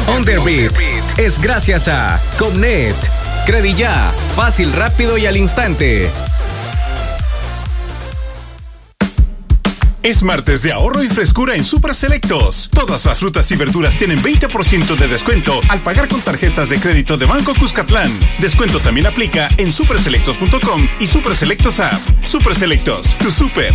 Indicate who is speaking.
Speaker 1: Underbeat es gracias a Comnet. Credilla, fácil, rápido y al instante.
Speaker 2: Es martes de ahorro y frescura en Super Selectos. Todas las frutas y verduras tienen 20% de descuento al pagar con tarjetas de crédito de Banco Cuscatlán. Descuento también aplica en superselectos.com y Super Selectos App. Super Selectos, tu super